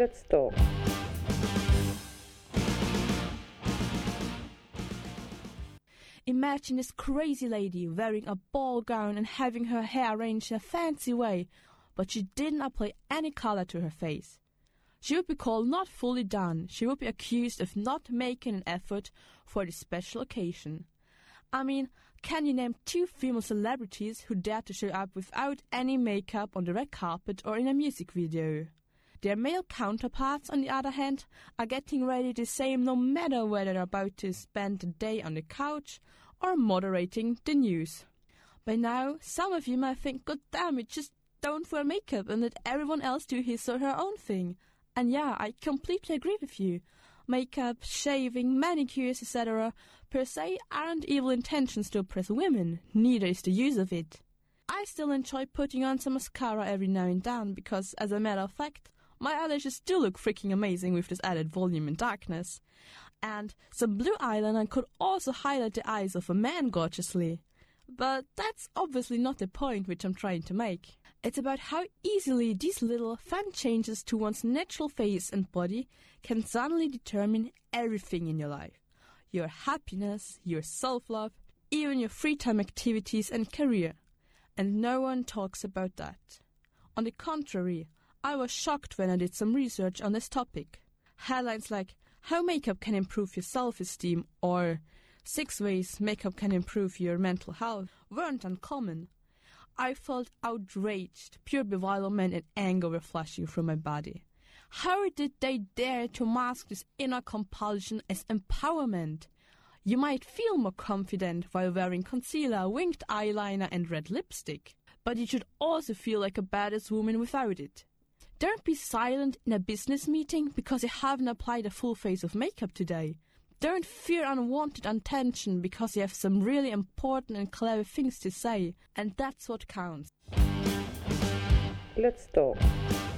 Let's talk. Imagine this crazy lady wearing a ball gown and having her hair arranged in a fancy way, but she didn't apply any color to her face. She would be called not fully done. She would be accused of not making an effort for this special occasion. I mean, can you name 2 female celebrities who dare to show up without any makeup on the red carpet or in a music video? Their male counterparts, on the other hand, are getting ready the same no matter whether they're about to spend the day on the couch or moderating the news. By now, some of you might think, God damn it, just don't wear makeup and let everyone else do his or her own thing. And yeah, I completely agree with you. Makeup, shaving, manicures, etc. per se aren't evil intentions to oppress women, neither is the use of it. I still enjoy putting on some mascara every now and then because, as a matter of fact, my eyelashes still look freaking amazing with this added volume and darkness. And some blue eyeliner could also highlight the eyes of a man gorgeously. But that's obviously not the point which I'm trying to make. It's about how easily these little fun changes to one's natural face and body can suddenly determine everything in your life. Your happiness, your self-love, even your free time activities and career. And no one talks about that. On the contrary, I was shocked when I did some research on this topic. Headlines like, how makeup can improve your self-esteem or 6 ways makeup can improve your mental health weren't uncommon. I felt outraged, pure bewilderment and anger were flashing through my body. How did they dare to mask this inner compulsion as empowerment? You might feel more confident while wearing concealer, winged eyeliner and red lipstick, but you should also feel like a badass woman without it. Don't be silent in a business meeting because you haven't applied a full face of makeup today. Don't fear unwanted attention because you have some really important and clever things to say, and that's what counts. Let's talk.